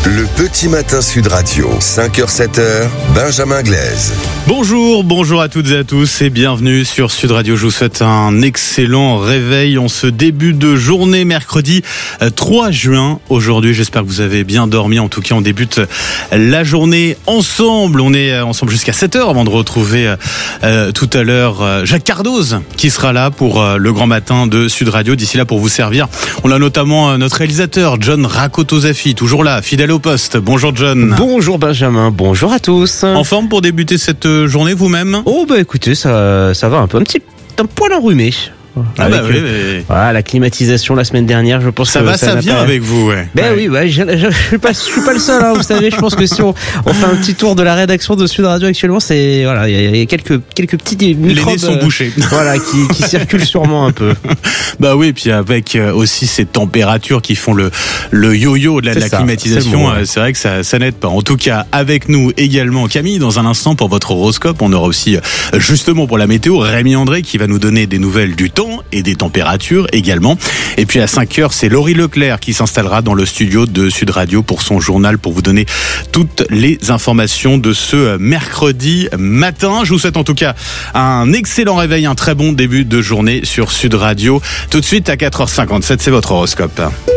Le petit matin Sud Radio, 5h-7h, Benjamin Glaise. Bonjour à toutes et à tous et bienvenue sur Sud Radio. Je vous souhaite un excellent réveil en ce début de journée, mercredi 3 juin. Aujourd'hui, j'espère que vous avez bien dormi. En tout cas, on débute la journée ensemble. On est ensemble jusqu'à 7h avant de retrouver tout à l'heure Jacques Cardoz qui sera là pour le grand matin de Sud Radio. D'ici là, pour vous servir, on a notamment notre réalisateur John Rakotozafi, toujours là, fidèle au poste. Bonjour John. Bonjour Benjamin, bonjour à tous. En forme pour débuter cette journée vous-même ? Oh bah écoutez, ça va un poil enrhumé. Oui. Voilà, la climatisation la semaine dernière, je pense ça vient avec vous, ouais. Oui, je suis pas le seul, hein, vous savez. Je pense que si on fait un petit tour de la rédaction de Sud Radio actuellement, c'est voilà, il y a quelques petits microbes. Les nez sont bouchés. Voilà, qui circulent sûrement un peu. Bah oui, puis avec aussi ces températures qui font le yo-yo de la climatisation, c'est vrai que ça n'aide pas. En tout cas, avec nous également Camille dans un instant pour votre horoscope. On aura aussi justement pour la météo Rémi André qui va nous donner des nouvelles du temps et des températures également. Et puis à 5h, c'est Laurie Leclerc qui s'installera dans le studio de Sud Radio pour son journal pour vous donner toutes les informations de ce mercredi matin. Je vous souhaite en tout cas un excellent réveil, un très bon début de journée sur Sud Radio. Tout de suite à 4h57, c'est votre horoscope.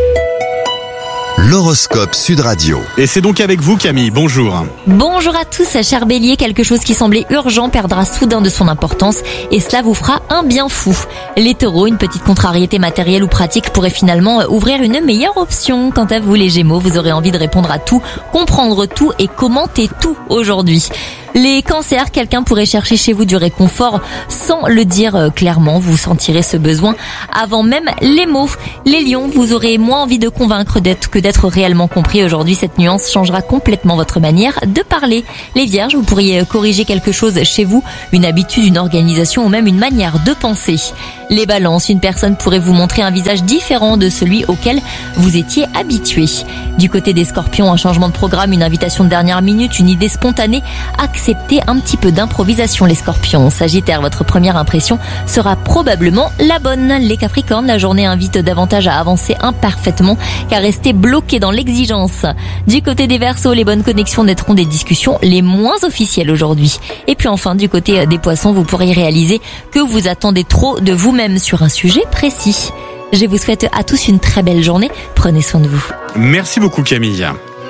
L'horoscope Sud Radio. Et c'est donc avec vous Camille, bonjour. Bonjour à tous, cher Bélier, quelque chose qui semblait urgent perdra soudain de son importance et cela vous fera un bien fou. Les taureaux, une petite contrariété matérielle ou pratique pourrait finalement ouvrir une meilleure option. Quant à vous les gémeaux, vous aurez envie de répondre à tout, comprendre tout et commenter tout aujourd'hui. Les cancers, quelqu'un pourrait chercher chez vous du réconfort sans le dire clairement. Vous sentirez ce besoin avant même les mots. Les lions, vous aurez moins envie de convaincre que d'être réellement compris. Aujourd'hui, cette nuance changera complètement votre manière de parler. Les vierges, vous pourriez corriger quelque chose chez vous, une habitude, une organisation ou même une manière de penser. Les balances, une personne pourrait vous montrer un visage différent de celui auquel vous étiez habitué. Du côté des scorpions, un changement de programme, une invitation de dernière minute, une idée spontanée. Acceptez un petit peu d'improvisation les scorpions. Sagittaire, votre première impression sera probablement la bonne. Les capricornes, la journée invite davantage à avancer imparfaitement qu'à rester bloqué dans l'exigence. Du côté des Verseaux, les bonnes connexions naîtront des discussions les moins officielles aujourd'hui. Et puis enfin, du côté des poissons, vous pourriez réaliser que vous attendez trop de vous-même sur un sujet précis. Je vous souhaite à tous une très belle journée. Prenez soin de vous. Merci beaucoup Camille.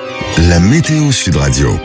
La météo Sud Radio.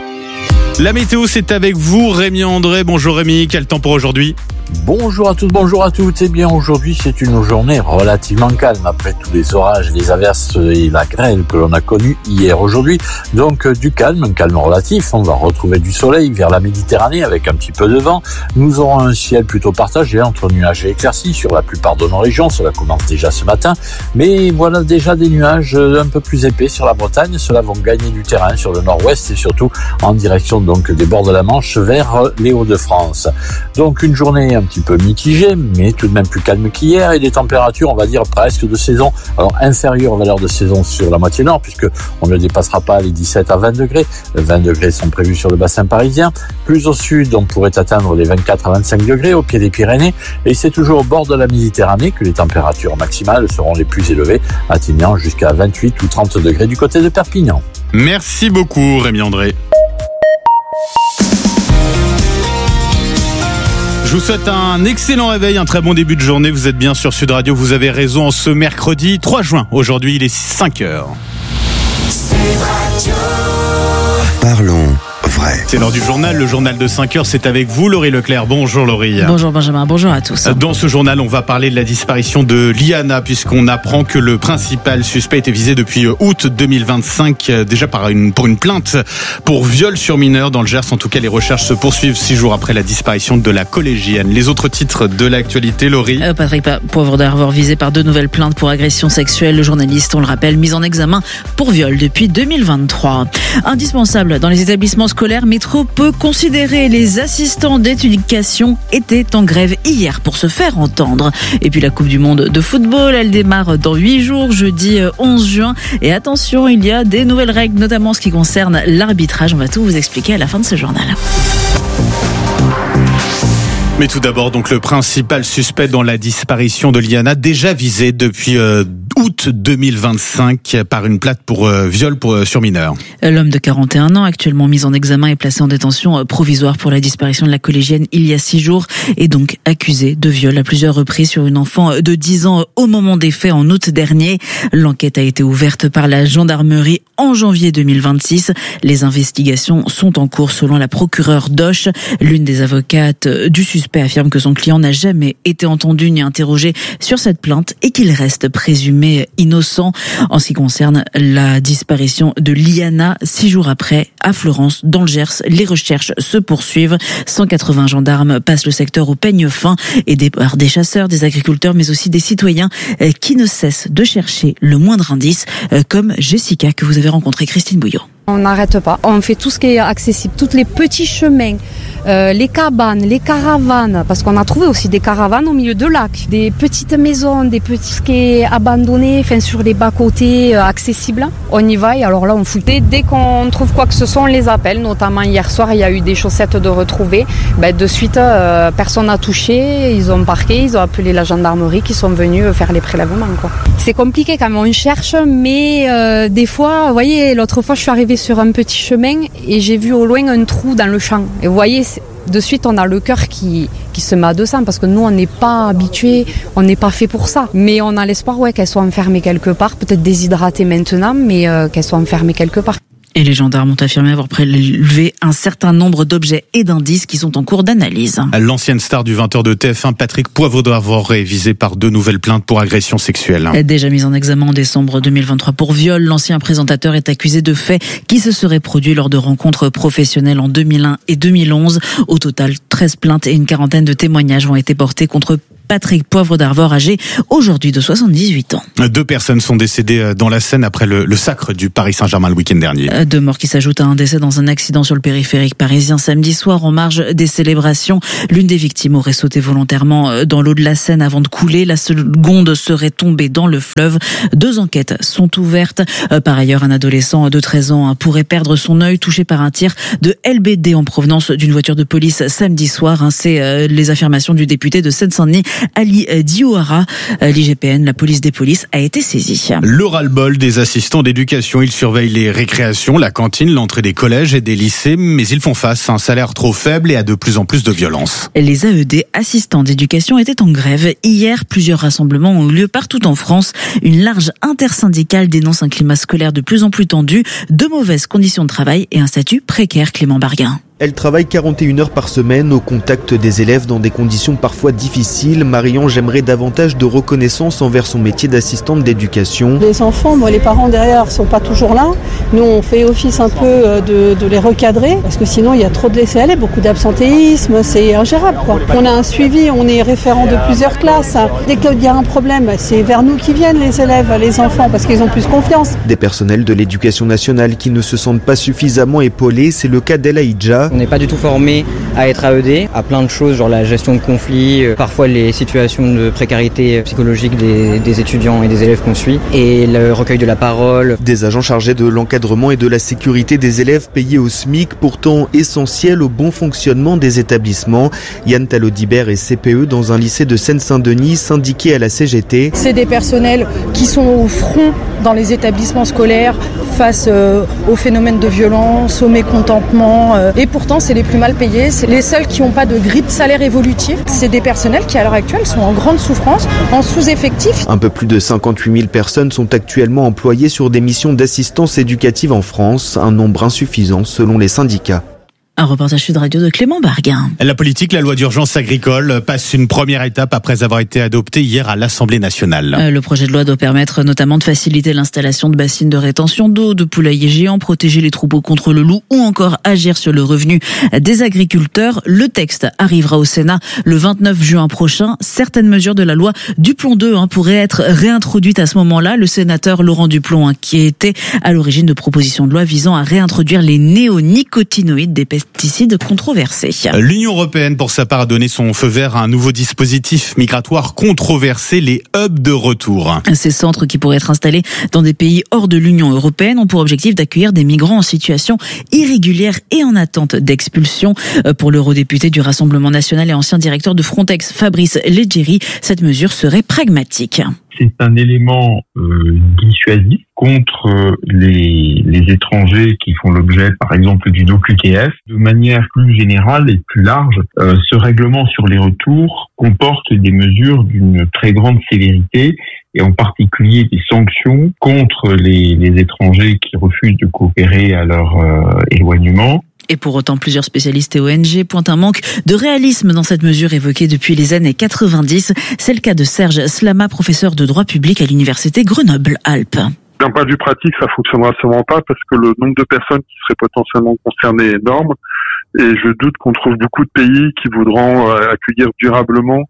La météo, c'est avec vous, Rémi André. Bonjour Rémi, quel temps pour aujourd'hui ? Bonjour à tous, bonjour à toutes. Eh bien, aujourd'hui, c'est une journée relativement calme après tous les orages, les averses et la grêle que l'on a connue hier. Aujourd'hui, donc, du calme, un calme relatif. On va retrouver du soleil vers la Méditerranée avec un petit peu de vent. Nous aurons un ciel plutôt partagé entre nuages et éclaircies sur la plupart de nos régions. Cela commence déjà ce matin. Mais voilà déjà des nuages un peu plus épais sur la Bretagne. Ceux-là vont gagner du terrain sur le nord-ouest et surtout en direction donc des bords de la Manche vers les Hauts-de-France. Donc, une journée un petit peu mitigé, mais tout de même plus calme qu'hier et des températures, on va dire, presque de saison. Alors, inférieures aux valeurs de saison sur la moitié nord, puisque on ne dépassera pas les 17 à 20 degrés. 20 degrés sont prévus sur le bassin parisien. Plus au sud, on pourrait atteindre les 24 à 25 degrés au pied des Pyrénées. Et c'est toujours au bord de la Méditerranée que les températures maximales seront les plus élevées, atteignant jusqu'à 28 ou 30 degrés du côté de Perpignan. Merci beaucoup, Rémi André. Je vous souhaite un excellent réveil, un très bon début de journée. Vous êtes bien sur Sud Radio, vous avez raison, ce mercredi 3 juin. Aujourd'hui, il est 5h. Parlons vrai. C'est l'heure du journal, le journal de 5h, c'est avec vous Laurie Leclerc. Bonjour Laurie. Bonjour Benjamin, bonjour à tous. Dans ce journal, on va parler de la disparition de Liana, puisqu'on apprend que le principal suspect était visé depuis août 2025, déjà pour une plainte pour viol sur mineur dans le Gers. En tout cas, les recherches se poursuivent 6 jours après la disparition de la collégienne. Les autres titres de l'actualité, Laurie. Patrick Poivre visé par 2 nouvelles plaintes pour agression sexuelle. Le journaliste, on le rappelle, mis en examen pour viol depuis 2023. Indispensable dans les établissements scolaires, Métro peut considérer. Les assistants d'éducation étaient en grève hier pour se faire entendre. Et puis la Coupe du Monde de football, elle démarre dans 8 jours, jeudi 11 juin. Et attention, il y a des nouvelles règles, notamment en ce qui concerne l'arbitrage. On va tout vous expliquer à la fin de ce journal. Mais tout d'abord, donc le principal suspect dans la disparition de Liana, déjà visé depuis août 2025 par une plainte pour viol sur mineur. L'homme de 41 ans, actuellement mis en examen et placé en détention provisoire pour la disparition de la collégienne il y a 6 jours, est donc accusé de viol à plusieurs reprises sur une enfant de 10 ans au moment des faits en août dernier. L'enquête a été ouverte par la gendarmerie en janvier 2026. Les investigations sont en cours selon la procureure d'Auch. L'une des avocates du suspect affirme que son client n'a jamais été entendu ni interrogé sur cette plainte et qu'il reste présumé innocent. En ce qui concerne la disparition de Liana, 6 jours après, à Florence, dans le Gers, les recherches se poursuivent. 180 gendarmes passent le secteur au peigne fin, aidés par des chasseurs, des agriculteurs, mais aussi des citoyens qui ne cessent de chercher le moindre indice, comme Jessica que vous avez rencontrée, Christine Bouillot. On n'arrête pas. On fait tout ce qui est accessible, tous les petits chemins, les cabanes, les caravanes, parce qu'on a trouvé aussi des caravanes au milieu de lacs, des petites maisons, des petits ce qui est abandonné, enfin sur les bas-côtés accessibles. On y va et alors là on fouille. Dès qu'on trouve quoi que ce soit, on les appelle. Notamment hier soir, il y a eu des chaussettes de retrouvées. De suite, personne n'a touché. Ils ont parqué, ils ont appelé la gendarmerie qui sont venus faire les prélèvements. C'est compliqué quand même, on cherche, mais des fois, vous voyez, l'autre fois je suis arrivée sur un petit chemin et j'ai vu au loin un trou dans le champ. Et vous voyez, de suite on a le cœur qui se met à 200 parce que nous on n'est pas habitués, on n'est pas fait pour ça. Mais on a l'espoir qu'elles soient enfermées quelque part, peut-être déshydratées maintenant, mais qu'elles soient enfermées quelque part. Et les gendarmes ont affirmé avoir prélevé un certain nombre d'objets et d'indices qui sont en cours d'analyse. L'ancienne star du 20h de TF1, Patrick Poivre est visé par 2 nouvelles plaintes pour agression sexuelle. Déjà mis en examen en décembre 2023 pour viol, l'ancien présentateur est accusé de faits qui se seraient produits lors de rencontres professionnelles en 2001 et 2011. Au total, 13 plaintes et une quarantaine de témoignages ont été portés contre Patrick Poivre d'Arvor, âgé aujourd'hui de 78 ans. 2 personnes sont décédées dans la Seine après le sacre du Paris Saint-Germain le week-end dernier. 2 morts qui s'ajoutent à un décès dans un accident sur le périphérique parisien samedi soir en marge des célébrations. L'une des victimes aurait sauté volontairement dans l'eau de la Seine avant de couler. La seconde serait tombée dans le fleuve. 2 enquêtes sont ouvertes. Par ailleurs, un adolescent de 13 ans pourrait perdre son œil touché par un tir de LBD en provenance d'une voiture de police samedi soir. C'est les affirmations du député de Seine-Saint-Denis, Ali Diouara. L'IGPN, la police des polices, a été saisie. Le ras-le-bol des assistants d'éducation. Ils surveillent les récréations, la cantine, l'entrée des collèges et des lycées, mais ils font face à un salaire trop faible et à de plus en plus de violence. Les AED, assistants d'éducation, étaient en grève. Hier, plusieurs rassemblements ont eu lieu partout en France. Une large intersyndicale dénonce un climat scolaire de plus en plus tendu, de mauvaises conditions de travail et un statut précaire. Clément Barguin. Elle travaille 41 heures par semaine au contact des élèves dans des conditions parfois difficiles. Marie-Ange aimerait davantage de reconnaissance envers son métier d'assistante d'éducation. Les enfants, les parents derrière sont pas toujours là. Nous, on fait office un peu de les recadrer parce que sinon, il y a trop de laisser-aller, beaucoup d'absentéisme, c'est ingérable, On a un suivi, on est référent de plusieurs classes. Dès qu'il y a un problème, c'est vers nous qui viennent les élèves, les enfants, parce qu'ils ont plus confiance. Des personnels de l'éducation nationale qui ne se sentent pas suffisamment épaulés, c'est le cas d'El Aïdja. On n'est pas du tout formé à être AED, à plein de choses, genre la gestion de conflits, parfois les situations de précarité psychologique des étudiants et des élèves qu'on suit, et le recueil de la parole. Des agents chargés de l'encadrement et de la sécurité des élèves payés au SMIC, pourtant essentiels au bon fonctionnement des établissements. Yann Talodibert est CPE dans un lycée de Seine-Saint-Denis, syndiqué à la CGT. C'est des personnels qui sont au front dans les établissements scolaires face aux phénomènes de violence, au mécontentement, et pourtant c'est les plus mal payés, c'est les seuls qui n'ont pas de grille de salaire évolutive. C'est des personnels qui à l'heure actuelle sont en grande souffrance, en sous-effectif. Un peu plus de 58 000 personnes sont actuellement employées sur des missions d'assistance éducative en France, un nombre insuffisant selon les syndicats. Un reportage Sud Radio de Clément Barguin. La politique, la loi d'urgence agricole passe une première étape après avoir été adoptée hier à l'Assemblée nationale. Le projet de loi doit permettre notamment de faciliter l'installation de bassines de rétention d'eau, de poulaillers géants, protéger les troupeaux contre le loup ou encore agir sur le revenu des agriculteurs. Le texte arrivera au Sénat le 29 juin prochain. Certaines mesures de la loi Duplon 2 pourraient être réintroduites à ce moment-là. Le sénateur Laurent Duplon, qui était à l'origine de propositions de loi visant à réintroduire les néonicotinoïdes, des pesticides controversés. L'Union européenne, pour sa part, a donné son feu vert à un nouveau dispositif migratoire controversé, les hubs de retour. Ces centres qui pourraient être installés dans des pays hors de l'Union européenne ont pour objectif d'accueillir des migrants en situation irrégulière et en attente d'expulsion. Pour l'eurodéputé du Rassemblement national et ancien directeur de Frontex, Fabrice Leggeri, cette mesure serait pragmatique. c'est un élément dissuasif contre les étrangers qui font l'objet, par exemple, d'une OQTF. De manière plus générale et plus large, ce règlement sur les retours comporte des mesures d'une très grande sévérité, et en particulier des sanctions contre les étrangers qui refusent de coopérer à leur éloignement. Et pour autant, plusieurs spécialistes et ONG pointent un manque de réalisme dans cette mesure évoquée depuis les années 90. C'est le cas de Serge Slama, professeur de droit public à l'université Grenoble-Alpes. D'un point de vue pratique, ça fonctionnera absolument pas parce que le nombre de personnes qui seraient potentiellement concernées est énorme. Et je doute qu'on trouve beaucoup de pays qui voudront accueillir durablement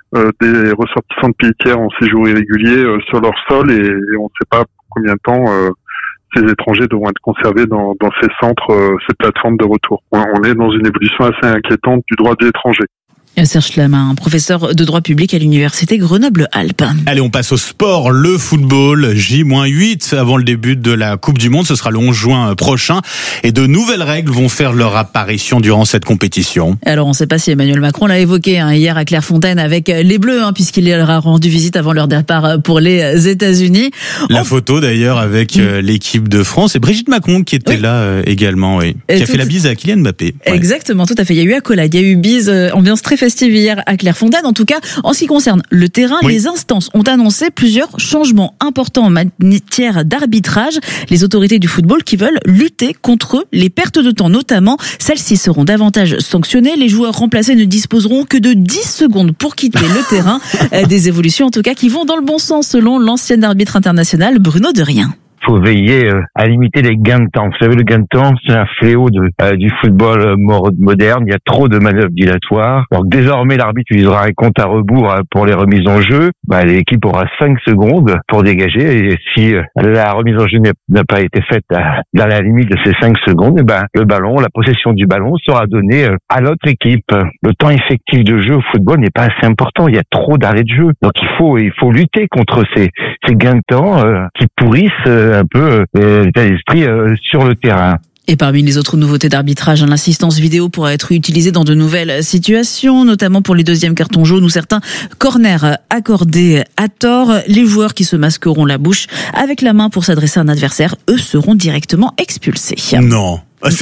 des ressortissants de pays tiers en séjour irrégulier sur leur sol, et on ne sait pas pour combien de temps ces étrangers devront être conservés dans ces centres, ces plateformes de retour. On est dans une évolution assez inquiétante du droit des étrangers. Serge Schlamin, professeur de droit public à l'université Grenoble-Alpes. Allez, on passe au sport, le football. J-8 avant le début de la Coupe du Monde, ce sera le 11 juin prochain. Et de nouvelles règles vont faire leur apparition durant cette compétition. Alors, on ne sait pas si Emmanuel Macron l'a évoqué hier à Clairefontaine avec les Bleus, puisqu'il leur a rendu visite avant leur départ pour les États-Unis. La photo d'ailleurs avec l'équipe de France et Brigitte Macron qui était là également, qui a fait la bise à Kylian Mbappé. Exactement, tout à fait. Il y a eu accolade, il y a eu bise, ambiance très festive hier à Clairefontaine. En tout cas, en ce qui concerne le terrain, les instances ont annoncé plusieurs changements importants en matière d'arbitrage. Les autorités du football qui veulent lutter contre les pertes de temps, notamment, celles-ci seront davantage sanctionnées. Les joueurs remplacés ne disposeront que de 10 secondes pour quitter le terrain. Des évolutions, en tout cas, qui vont dans le bon sens, selon l'ancien arbitre international Bruno Derrien. Faut veiller à limiter les gains de temps. Vous savez, le gain de temps, c'est un fléau du football moderne. Il y a trop de manœuvres dilatoires. Donc désormais, l'arbitre utilisera un compte à rebours pour les remises en jeu. L'équipe aura 5 secondes pour dégager. Et si la remise en jeu n'a pas été faite dans la limite de ces 5 secondes, le ballon, la possession du ballon sera donnée à l'autre équipe. Le temps effectif de jeu au football n'est pas assez important. Il y a trop d'arrêts de jeu. Donc il faut lutter contre ces gains de temps qui pourrissent un peu l'état d'esprit sur le terrain. Et parmi les autres nouveautés d'arbitrage, l'assistance vidéo pourra être utilisée dans de nouvelles situations, notamment pour les deuxièmes cartons jaunes ou certains corners accordés à tort. Les joueurs qui se masqueront la bouche avec la main pour s'adresser à un adversaire, eux, seront directement expulsés. Non.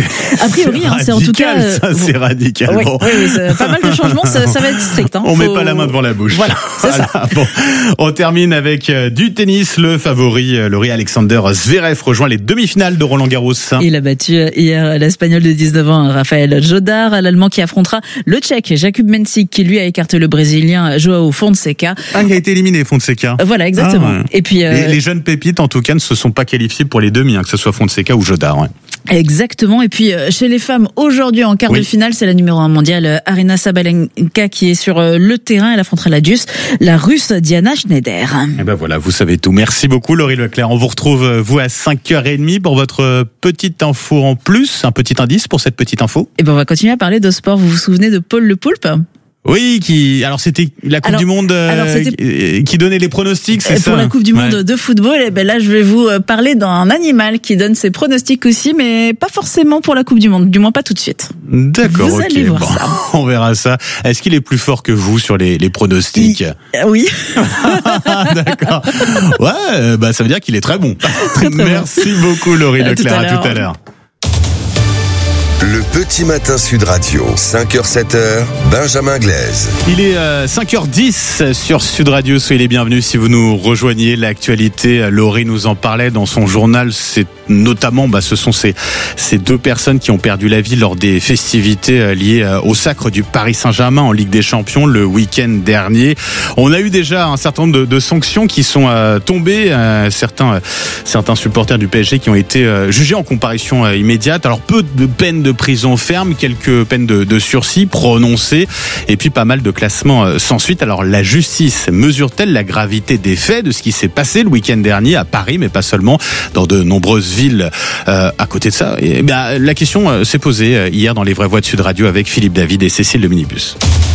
A priori, c'est en tout cas c'est radical. Oui, c'est pas mal de changements, ça va être strict. On met pas la main devant la bouche. Voilà, c'est ça. Bon, on termine avec du tennis. Le favori, Laurie Alexander Zverev, rejoint les demi-finales de Roland-Garros. Il a battu hier l'Espagnol de 19 ans, Rafael Jodar, l'Allemand qui affrontera le Tchèque Jakub Mensik, qui lui a écarté le Brésilien Joao Fonseca. Qui a été éliminé, Fonseca. Voilà, exactement. Et puis les jeunes pépites, en tout cas, ne se sont pas qualifiés pour les demi, que ce soit Fonseca ou Jodar. Ouais. Exactement. Et puis chez les femmes, aujourd'hui en quart de finale, c'est la numéro 1 mondiale Aryna Sabalenka qui est sur le terrain. Elle affrontera la Russe Diana Schneider. Et voilà, vous savez tout. Merci beaucoup Laurie Leclerc. On vous retrouve vous à 5h30 pour votre petite info en plus, un petit indice pour cette petite info. Et on va continuer à parler de sport. Vous vous souvenez de Paul Le Poulpe ? Oui, alors c'était la Coupe du Monde qui donnait les pronostics, c'est ça. Pour la Coupe du Monde de football, là je vais vous parler d'un animal qui donne ses pronostics aussi, mais pas forcément pour la Coupe du Monde, du moins pas tout de suite. D'accord, vous allez voir ça. On verra ça. Est-ce qu'il est plus fort que vous sur les pronostics ? Oui. D'accord. Ouais, ça veut dire qu'il est très bon. Très Merci beaucoup Laurie Leclerc, à tout à l'heure. Le petit matin Sud Radio, 5h-7h, Benjamin Glaise. Il est 5h10 sur Sud Radio, soyez les bienvenus si vous nous rejoignez. L'actualité, Laurie nous en parlait dans son journal, c'est notamment, ce sont ces deux personnes qui ont perdu la vie lors des festivités liées au sacre du Paris Saint-Germain en Ligue des Champions le week-end dernier. On a eu déjà un certain nombre de sanctions qui sont tombées, certains supporters du PSG qui ont été jugés en comparution immédiate. Alors peu de peines de prison ferme, quelques peines de sursis prononcées et puis pas mal de classements sans suite. Alors la justice mesure-t-elle la gravité des faits de ce qui s'est passé le week-end dernier à Paris, mais pas seulement, dans de nombreuses villes à côté de ça? Et la question s'est posée hier dans les vraies voix de Sud Radio avec Philippe David et Cécile de Minibus.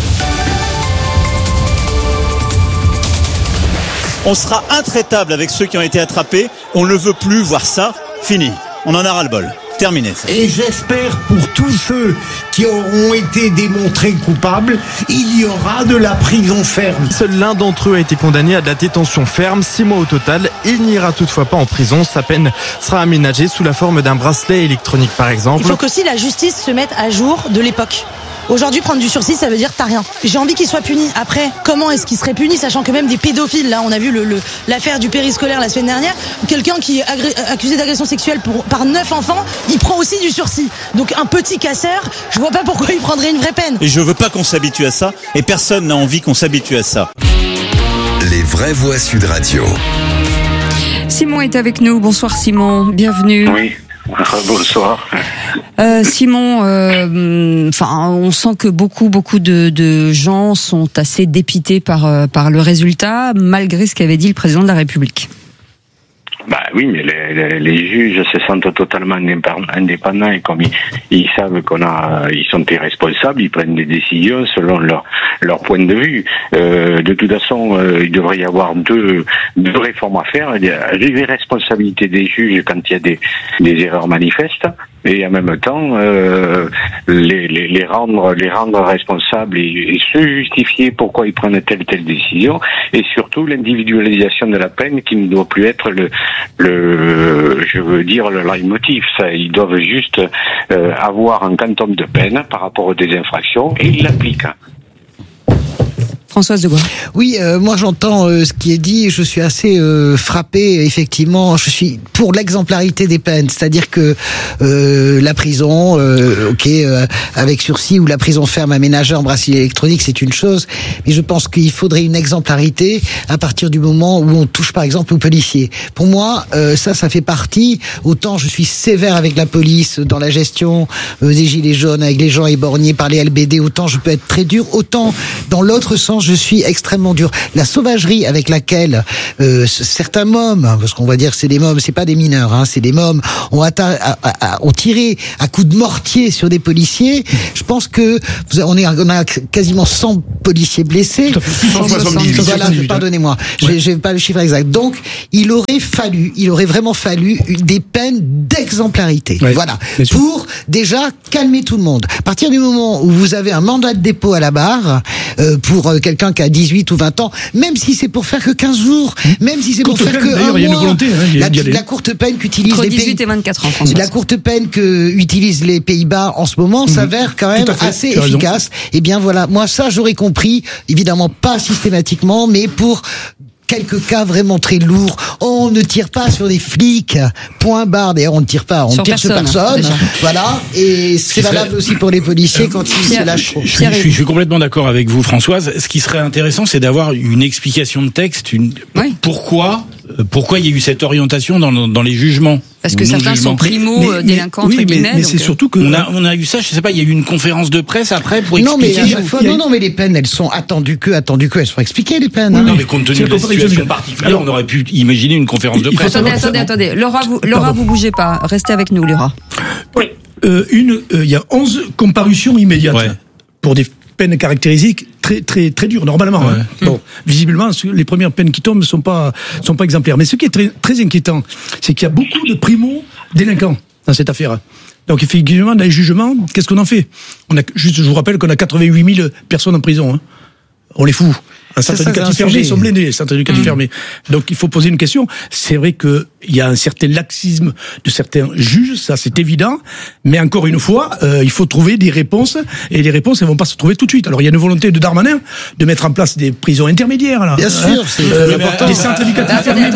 On sera intraitable avec ceux qui ont été attrapés. On ne veut plus voir ça. Fini. On en a ras-le-bol. terminé. Et j'espère pour tous ceux qui auront été démontrés coupables, il y aura de la prison ferme. Seul l'un d'entre eux a été condamné à de la détention ferme, 6 mois au total. Il n'ira toutefois pas en prison. Sa peine sera aménagée sous la forme d'un bracelet électronique par exemple. Il faut qu'aussi la justice se mette à jour de l'époque. Aujourd'hui, prendre du sursis, ça veut dire t'as rien. J'ai envie qu'il soit puni. Après, comment est-ce qu'il serait puni, sachant que même des pédophiles, là, on a vu l'affaire du périscolaire la semaine dernière, quelqu'un qui est accusé d'agression sexuelle par 9 enfants, il prend aussi du sursis. Donc un petit casseur, je vois pas pourquoi il prendrait une vraie peine. Et je veux pas qu'on s'habitue à ça, et personne n'a envie qu'on s'habitue à ça. Les vraies voix Sud Radio. Simon est avec nous. Bonsoir Simon, bienvenue. Oui. Bonsoir. Simon, on sent que beaucoup de gens sont assez dépités par le résultat, malgré ce qu'avait dit le président de la République. Bah oui, mais les juges se sentent totalement indépendants et comme ils savent ils sont irresponsables, ils prennent des décisions selon leur point de vue. De toute façon, il devrait y avoir deux réformes à faire. Les responsabilités des juges quand il y a des erreurs manifestes. Et en même temps, les rendre responsables et se justifier pourquoi ils prennent telle décision, et surtout l'individualisation de la peine qui ne doit plus être le leitmotiv. Ça, ils doivent juste avoir un quantum de peine par rapport aux des infractions et ils l'appliquent. Françoise de Gaulle. Oui, moi j'entends ce qui est dit, je suis assez frappé, effectivement, je suis pour l'exemplarité des peines, c'est-à-dire que la prison, avec sursis ou la prison ferme aménagée en bracelet électronique, c'est une chose, mais je pense qu'il faudrait une exemplarité à partir du moment où on touche par exemple aux policiers. Pour moi, ça fait partie, autant je suis sévère avec la police dans la gestion des gilets jaunes, avec les gens éborgnés par les LBD, autant je peux être très dur, autant dans l'autre sens, je suis extrêmement dur. La sauvagerie avec laquelle certains mômes, parce qu'on va dire que c'est des mômes, c'est pas des mineurs, hein, c'est des mômes, ont tiré à coups de mortier sur des policiers. Je pense que on a quasiment 100 policiers blessés. 170. Voilà, pardonnez-moi, j'ai pas le chiffre exact. Donc, il aurait vraiment fallu des peines d'exemplarité. Ouais, voilà, pour déjà calmer tout le monde. À partir du moment où vous avez un mandat de dépôt à la barre pour quelqu'un qui a 18 ou 20 ans, même si c'est pour faire que 15 jours, même si c'est pour faire que un mois, il y a une volonté, la courte peine qu'utilisent les pays, 18 et 24 ans, la courte peine que utilisent les Pays-Bas en ce moment s'avère quand même assez efficace. Et bien voilà, moi ça j'aurais compris, évidemment pas systématiquement, mais pour quelques cas vraiment très lourds. On ne tire pas sur des flics, point barre. D'ailleurs, on ne tire pas, on tire sur personne. Voilà. Et c'est valable aussi pour les policiers quand ils se lâchent. Je suis complètement d'accord avec vous, Françoise. Ce qui serait intéressant, c'est d'avoir une explication de texte. Pourquoi il y a eu cette orientation dans les jugements? Parce que certains sont primo-délinquants, entre guillemets. Mais c'est surtout que on a eu ça, je sais pas, il y a eu une conférence de presse après pour expliquer. Non, mais les peines, elles sont attendues elles sont expliquées, les peines. Non, mais compte tenu de la situation particulière, on aurait pu imaginer une conférence de presse. Attendez. Laura, vous bougez pas. Restez avec nous, Laura. Oui. Il y a 11 comparutions immédiates pour des peines caractéristiques très très très dures normalement. Ouais. Bon, visiblement les premières peines qui tombent sont pas exemplaires. Mais ce qui est très très inquiétant, c'est qu'il y a beaucoup de primo-délinquants dans cette affaire. Donc effectivement, dans les jugements, qu'est-ce qu'on en fait? Je vous rappelle qu'on a 88 000 personnes en prison. Hein. On les fout. Un centre éducatif fermé, ils sont blindés, centre éducatif fermé. Donc il faut poser une question. C'est vrai qu'il y a un certain laxisme de certains juges, ça c'est évident. Mais encore une fois, il faut trouver des réponses. Et les réponses, elles vont pas se trouver tout de suite. Alors il y a une volonté de Darmanin de mettre en place des prisons intermédiaires. Là. Bien sûr, c'est important. Des centres éducatifs fermés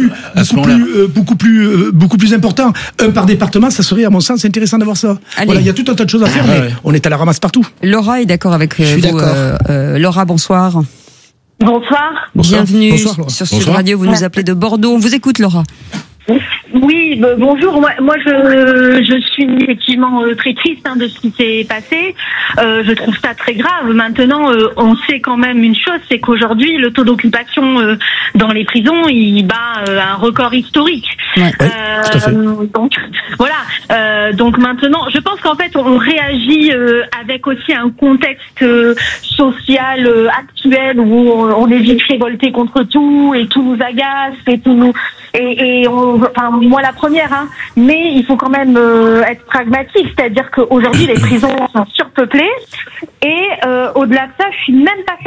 beaucoup plus importants. Un par département, ça serait à mon sens intéressant d'avoir ça. Voilà, il y a tout un tas de choses à faire, mais on est à la ramasse partout. Laura est d'accord avec vous. Laura, bonsoir. Bonsoir. Bienvenue sur Sud Radio. Vous nous appelez de Bordeaux. On vous écoute, Laura. Oui, bonjour. Moi, je suis effectivement très triste de ce qui s'est passé. Je trouve ça très grave. Maintenant, on sait quand même une chose, c'est qu'aujourd'hui, le taux d'occupation dans les prisons, il bat un record historique. Ouais, donc, Voilà. Donc maintenant, je pense qu'en fait, on réagit avec aussi un contexte social actuel où on est vite révolté contre tout et tout nous agace et tout nous enfin moi la première, hein. Mais il faut quand même être pragmatique, c'est-à-dire qu'aujourd'hui les prisons sont surpeuplées et au-delà de ça, je suis même pas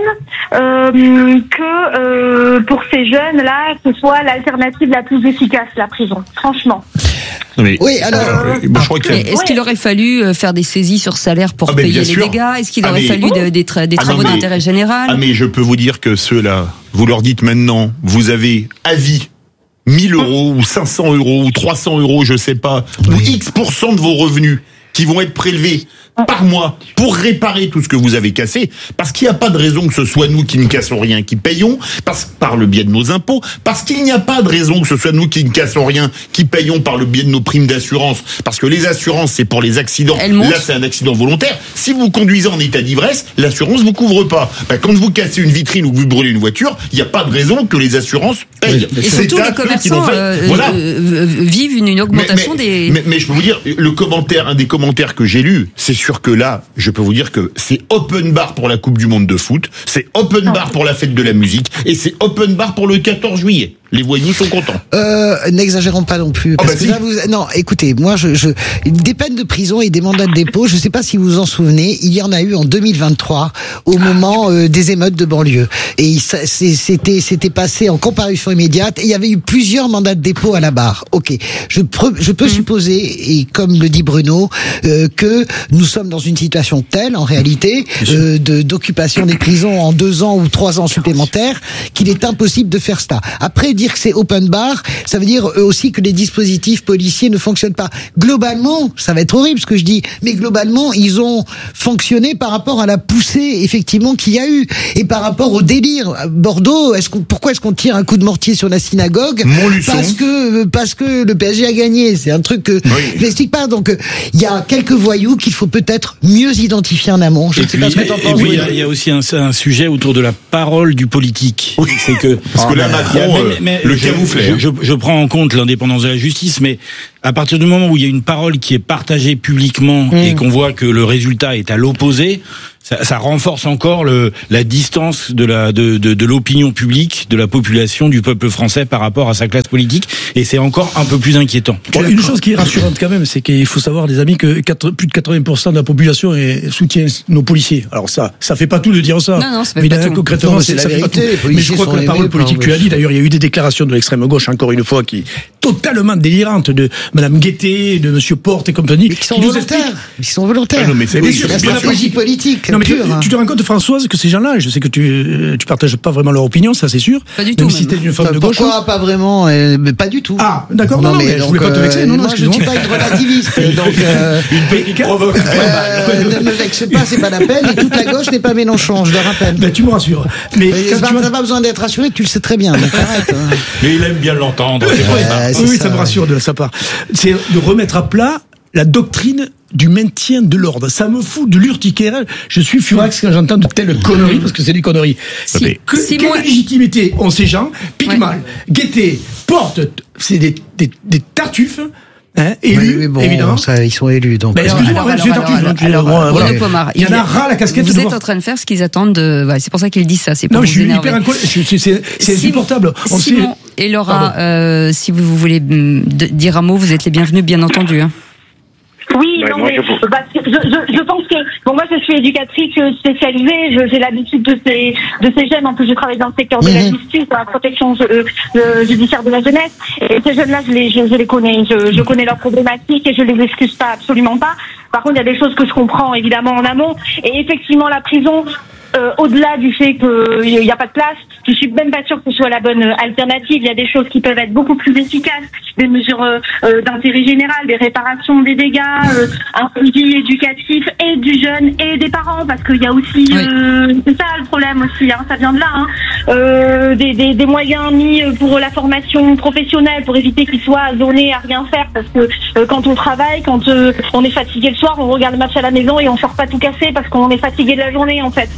certaine que pour ces jeunes là, ce soit l'alternative la plus efficace, la prison. Franchement. Non mais, oui, alors. Je crois que est-ce qu'il aurait fallu faire des saisies sur salaire pour payer les dégâts? Est-ce qu'il aurait fallu des travaux d'intérêt général? Ah mais je peux vous dire que ceux-là, vous leur dites maintenant, vous avez à vie 1000 euros ou 500 euros ou 300 euros, je sais pas, ou X% de vos revenus qui vont être prélevés par mois pour réparer tout ce que vous avez cassé, parce qu'il n'y a pas de raison que ce soit nous qui ne cassons rien, qui payons, par le biais de nos impôts, parce qu'il n'y a pas de raison que ce soit nous qui ne cassons rien, qui payons par le biais de nos primes d'assurance, parce que les assurances, c'est pour les accidents. Là, c'est un accident volontaire. Si vous conduisez en état d'ivresse, l'assurance vous couvre pas. Quand vous cassez une vitrine ou que vous brûlez une voiture, il n'y a pas de raison que les assurances payent. Et surtout, les commerçants vivent une augmentation des... Mais je peux vous dire, un des commentaires que j'ai lu, c'est sûr que là, je peux vous dire que c'est open bar pour la Coupe du Monde de foot, c'est open bar pour la fête de la musique, et c'est open bar pour le 14 juillet. Les voyous sont contents. N'exagérons pas non plus. Parce que là, non, écoutez, moi, des peines de prison et des mandats de dépôt, je ne sais pas si vous vous en souvenez, il y en a eu en 2023, au moment des émeutes de banlieue. Et c'était passé en comparution immédiate, et il y avait eu plusieurs mandats de dépôt à la barre. Ok. Je peux supposer, et comme le dit Bruno, que nous sommes dans une situation telle, en réalité, d'occupation des prisons en 2 ans ou 3 ans supplémentaires, qu'il est impossible de faire cela. Après, dire que c'est open bar, ça veut dire aussi que les dispositifs policiers ne fonctionnent pas. Globalement, ça va être horrible ce que je dis, mais globalement, ils ont fonctionné par rapport à la poussée, effectivement, qu'il y a eu. Et par rapport au délire. Bordeaux, pourquoi est-ce qu'on tire un coup de mortier sur la synagogue? Parce que le PSG a gagné. C'est un truc que je n'explique pas. Donc, il y a quelques voyous qu'il faut peut-être mieux identifier en amont. Je ne sais pas ce que t'en penses. Il y a aussi un sujet autour de la parole du politique. Oui. C'est que, parce que là, Macron, le camouflet. Je prends en compte l'indépendance de la justice, mais à partir du moment où il y a une parole qui est partagée publiquement et qu'on voit que le résultat est à l'opposé, ça renforce encore la distance de l'opinion publique, de la population, du peuple français par rapport à sa classe politique, et c'est encore un peu plus inquiétant. Bon, une chose qui est rassurante quand même, c'est qu'il faut savoir, les amis, que plus de 80% de la population soutient nos policiers. Alors ça fait pas tout de dire ça. Non, ça fait pas tout. Concrètement, c'est la vérité. Mais je crois que la parole politique, tu as dit, d'ailleurs, il y a eu des déclarations de l'extrême gauche, encore une fois, qui totalement délirantes, de Madame Guettet, de Monsieur Porte et compagnie. Mais qui sont volontaires. Ils sont volontaires. Non, mais c'est la stratégie politique. Non, mais tu te rends compte, Françoise, que ces gens-là, je sais que tu partages pas vraiment leur opinion, ça c'est sûr. Pas du tout. Même si t'es une femme de gauche. Pourquoi pas vraiment? Mais pas du tout. Ah, d'accord. Non, mais je voulais pas te vexer. Non, je ne suis pas une relativiste. Donc, une paix qui provoque. Ne me vexe pas, c'est pas la peine. Et toute la gauche n'est pas Mélenchon, je le rappelle. Ben, tu me rassures. Mais t'as pas besoin d'être rassuré, tu le sais très bien. Donc arrête. Mais il aime bien l'entendre. Oui, ça me rassure de sa part. C'est de remettre à plat la doctrine du maintien de l'ordre. Ça me fout de l'urticaire. Je suis furax quand j'entends de telles conneries, parce que c'est des conneries. Quelle légitimité ont ces gens? Pigmal, Guettet, Porte, c'est des tartuffes. Élus, oui, bon, évidemment. Ça, ils sont élus, donc. Excusez-moi, Bruno Pomar, il y en a ras la casquette. Vous êtes en train de faire ce qu'ils attendent de. C'est pour ça qu'ils disent ça. C'est pour non, vous je suis énerver. hyper incolore. C'est insupportable. Simon et Laura, si vous voulez dire un mot, vous êtes les bienvenus, bien entendu. Oui, non, mais je pense que moi je suis éducatrice spécialisée, j'ai l'habitude de ces jeunes. En plus, je travaille dans le secteur de la justice, dans la protection judiciaire de la jeunesse. Et ces jeunes-là, je les connais, je connais leurs problématiques et je les excuse pas, absolument pas. Par contre, il y a des choses que je comprends évidemment en amont. Et effectivement, la prison. Au-delà du fait qu'il n'y a pas de place, je suis même pas sûre que ce soit la bonne alternative. Il y a des choses qui peuvent être beaucoup plus efficaces, des mesures d'intérêt général, des réparations des dégâts, un suivi éducatif et du jeune et des parents, parce qu'il y a aussi, c'est ça le problème aussi, ça vient de là, des moyens mis pour la formation professionnelle pour éviter qu'ils soient zonés à rien faire, parce que quand on travaille, quand on est fatigué le soir, on regarde le match à la maison et on sort pas tout cassé parce qu'on est fatigué de la journée en fait.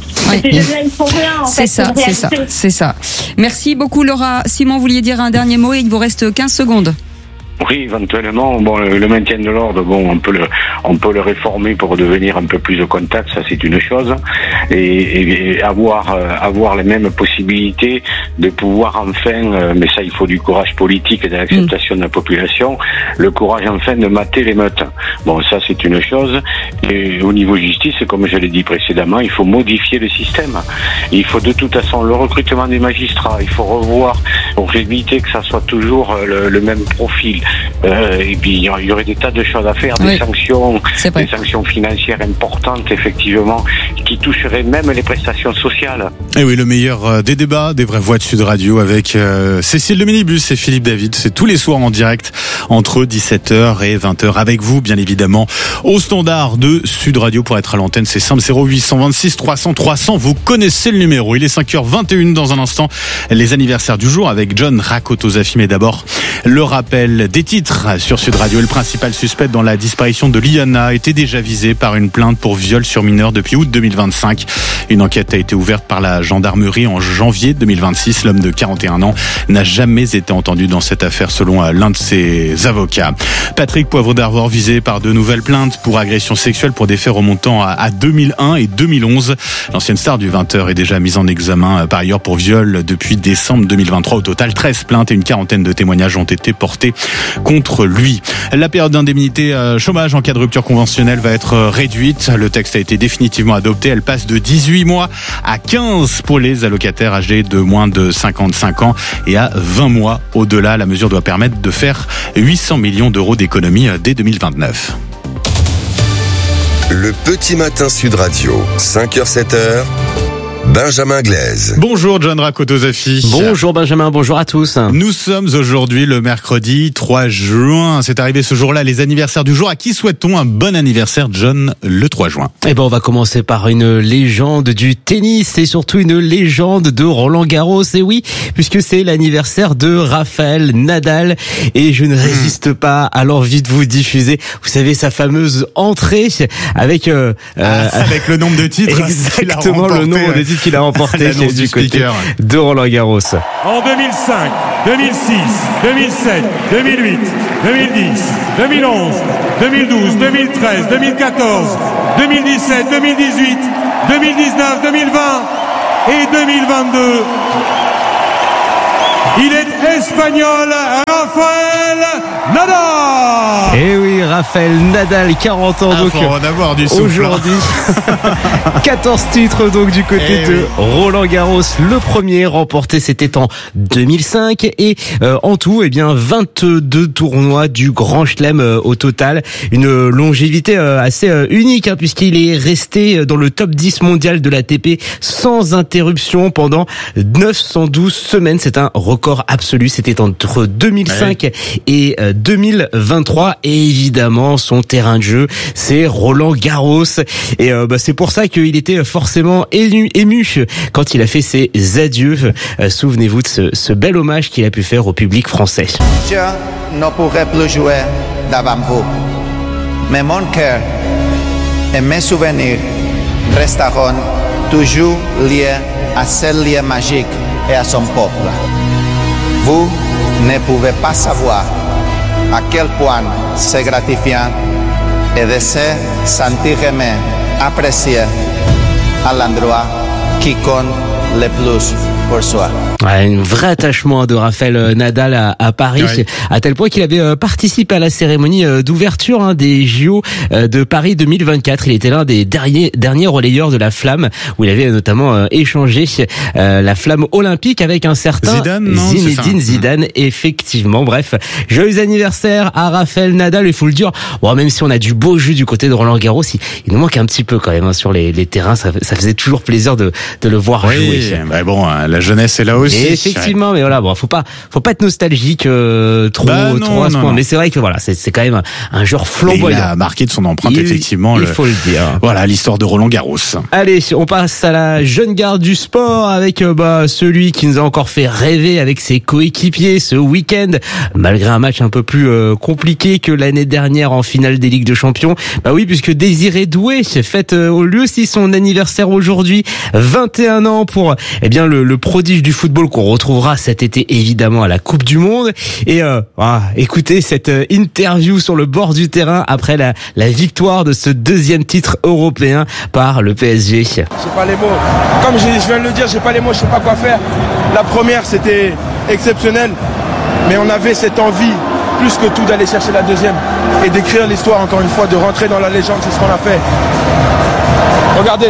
C'est ça. Merci beaucoup Laura. Simon, vous vouliez dire un dernier mot et il vous reste 15 secondes. Oui, éventuellement, bon, le maintien de l'ordre, bon, on peut le réformer pour devenir un peu plus de contact, ça c'est une chose, et avoir les mêmes possibilités de pouvoir enfin, mais ça il faut du courage politique et de l'acceptation de la population, le courage enfin de mater l'émeute. Bon, ça c'est une chose, et au niveau justice, comme je l'ai dit précédemment, il faut modifier le système. Il faut de toute façon le recrutement des magistrats, il faut revoir pour éviter que ça soit toujours le même profil. Et puis il y aurait des tas de choses à faire, des sanctions financières importantes effectivement, qui toucheraient même les prestations sociales. Et oui, le meilleur des débats, des vraies voix de Sud Radio avec Cécile de Minibus et Philippe David. C'est tous les soirs en direct entre 17h et 20h avec vous, bien évidemment, au standard de Sud Radio. Pour être à l'antenne, c'est simple, 0826 300 300. Vous connaissez le numéro. Il est 5h21 dans un instant. Les anniversaires du jour avec John Rakotozafi. Mais d'abord, le rappel des titres sur Sud Radio. Le principal suspect dans la disparition de Liana était déjà visé par une plainte pour viol sur mineur depuis août 2025. Une enquête a été ouverte par la gendarmerie en janvier 2026. L'homme de 41 ans n'a jamais été entendu dans cette affaire selon l'un de ses avocats. Patrick Poivre d'Arvor visé par de nouvelles plaintes pour agression sexuelle pour des faits remontant à 2001 et 2011. L'ancienne star du 20h est déjà mise en examen par ailleurs pour viol depuis décembre 2023. Au total, 13 plaintes et une quarantaine de témoignages ont été portés contre lui. La période d'indemnité chômage en cas de rupture conventionnelle va être réduite. Le texte a été définitivement adopté. Elle passe de 18 mois à 15 pour les allocataires âgés de moins de 55 ans et à 20 mois au-delà. La mesure doit permettre de faire 800 millions d'euros d'économies dès 2029. Le petit matin Sud Radio, 5h, 7h. Benjamin Glaise. Bonjour John Rakotozafi. Bonjour Benjamin, bonjour à tous. Nous sommes aujourd'hui le mercredi 3 juin. C'est arrivé ce jour-là, les anniversaires du jour. À qui souhaitons un bon anniversaire, John, le 3 juin? Eh ben, on va commencer par une légende du tennis et surtout une légende de Roland Garros. Et oui, puisque c'est l'anniversaire de Rafael Nadal. Et je ne résiste pas à l'envie de vous diffuser, vous savez, sa fameuse entrée avec avec le nombre de titres. Exactement, le nombre de titres qu'il a remporté du côté de Roland Garros. En 2005, 2006, 2007, 2008, 2010, 2011, 2012, 2013, 2014, 2017, 2018, 2019, 2020 et 2022. Il est espagnol, Rafael Nadal. Eh oui, Rafael Nadal, 40 ans donc en avoir du aujourd'hui. 14 titres donc du côté de Roland Garros. Le premier remporté, c'était en 2005 et en tout, eh bien 22 tournois du Grand Chelem au total. Une longévité assez unique puisqu'il est resté dans le top 10 mondial de l'ATP sans interruption pendant 912 semaines. C'est un record absolu. C'était entre 2005 et 2023 et évidemment son terrain de jeu, c'est Roland Garros et c'est pour ça qu'il était forcément ému quand il a fait ses adieux. Souvenez-vous de ce bel hommage qu'il a pu faire au public français. Je ne pourrai plus jouer devant vous, mais mon cœur et mes souvenirs resteront toujours liés à ce lieu magique et à son peuple. Vous ne pouvez pas savoir à quel point c'est gratifiant et de se sentir aimé, apprécié à l'endroit qui compte le plus pour soi. Un vrai attachement de Rafael Nadal à Paris, à tel point qu'il avait participé à la cérémonie d'ouverture des JO de Paris 2024. Il était l'un des derniers relayeurs de la flamme, où il avait notamment échangé la flamme olympique avec un certain Zinedine Zidane. Effectivement, bref, joyeux anniversaire à Rafael Nadal. Il faut le dire, même si on a du beau jeu du côté de Roland Garros, il nous manque un petit peu quand même sur les terrains. Ça faisait toujours plaisir de le voir jouer. Bah bon, la jeunesse est là aussi. Et effectivement, mais voilà, faut pas être nostalgique trop à ce point. Mais c'est vrai que voilà, c'est quand même un joueur flamboyant. Il a marqué de son empreinte effectivement. Il faut le dire. Voilà l'histoire de Roland Garros. Allez, on passe à la jeune garde du sport avec celui qui nous a encore fait rêver avec ses coéquipiers ce week-end, malgré un match un peu plus compliqué que l'année dernière en finale des Ligues de Champions. Bah oui, puisque Désiré Doué fête lui aussi son anniversaire aujourd'hui, 21 ans pour le prodige du football qu'on retrouvera cet été évidemment à la Coupe du Monde. Et écoutez cette interview sur le bord du terrain après la victoire de ce deuxième titre européen par le PSG. J'ai pas les mots. Comme je viens de le dire, j'ai pas les mots, je sais pas quoi faire. La première, c'était exceptionnel, mais on avait cette envie, plus que tout, d'aller chercher la deuxième et d'écrire l'histoire encore une fois, de rentrer dans la légende, c'est ce qu'on a fait. Regardez,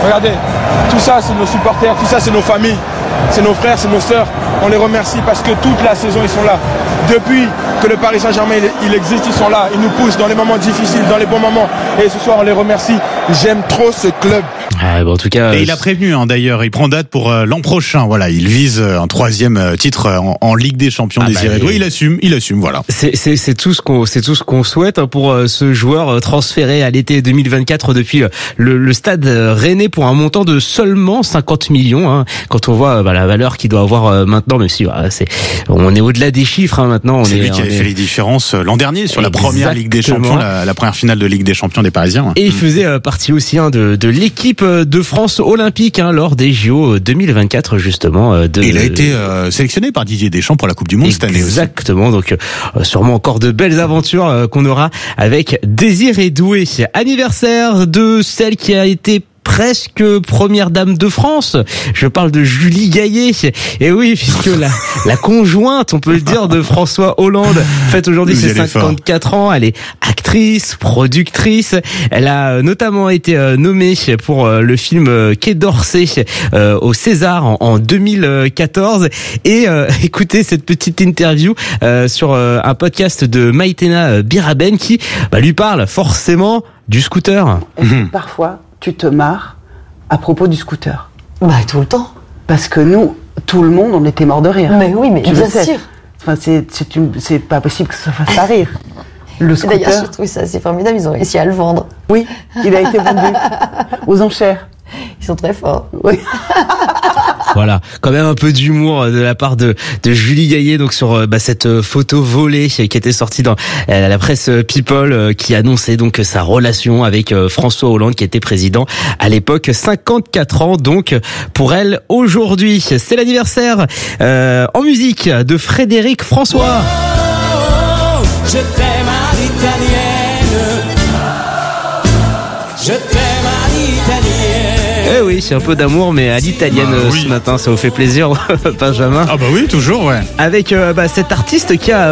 tout ça c'est nos supporters, tout ça c'est nos familles, c'est nos frères, c'est nos sœurs. On les remercie parce que toute la saison ils sont là. Depuis que le Paris Saint-Germain il existe, ils sont là, ils nous poussent dans les moments difficiles, dans les bons moments. Et ce soir on les remercie. J'aime trop ce club. En tout cas, et il a prévenu d'ailleurs, il prend date pour l'an prochain. Voilà, il vise un 3e titre en Ligue des Champions des Irédois. Il assume. Voilà. C'est tout ce qu'on souhaite pour ce joueur transféré à l'été 2024 depuis le Stade Rennais pour un montant de seulement 50 millions. Quand on voit la valeur qu'il doit avoir maintenant, même si on est au-delà des chiffres maintenant. C'est lui qui avait fait les différences l'an dernier sur la première Ligue des Champions, la première finale de Ligue des Champions des Parisiens. Et il faisait partie aussi de l'équipe de France olympique lors des JO 2024 justement. Il a été sélectionné par Didier Deschamps pour la Coupe du Monde cette année aussi. Exactement, donc sûrement encore de belles aventures qu'on aura avec Désiré Doué. Anniversaire de celle qui a été presque première dame de France. Je parle de Julie Gaillet. Et oui, puisque la conjointe, on peut le dire, de François Hollande fête aujourd'hui ses 54 ans. Elle est actrice, productrice. Elle a notamment été nommée pour le film Quai d'Orsay au César en 2014. Et écoutez cette petite interview sur un podcast de Maïtena Biraben qui lui parle forcément du scooter. Parfois, tu te marres à propos du scooter. Tout le temps. Parce que nous, tout le monde, on était mort de rire. Mais oui, mais bien sûr. Enfin, c'est pas possible que ça fasse pas rire. Le scooter. D'ailleurs, je trouve ça assez formidable, ils ont réussi à le vendre. Oui, il a été vendu aux enchères. Ils sont très forts. Oui. Voilà, quand même un peu d'humour de la part de Julie Gaillet, donc sur cette photo volée qui était sortie dans la presse People, qui annonçait donc sa relation avec François Hollande qui était président à l'époque. 54 ans donc pour elle aujourd'hui. C'est l'anniversaire en musique de Frédéric François. Oh, je t'aime à l'italienne. Je t'aime à l'italienne. Eh oui, c'est un peu d'amour, mais à l'italienne ce matin, ça vous fait plaisir, Benjamin? Ah bah oui, toujours, ouais. Avec cet artiste qui a